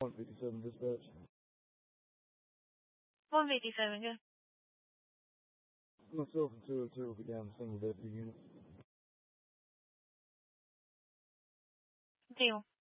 157 dispatch. 157, good. Myself and 202 will be down the single deputy unit. Deal.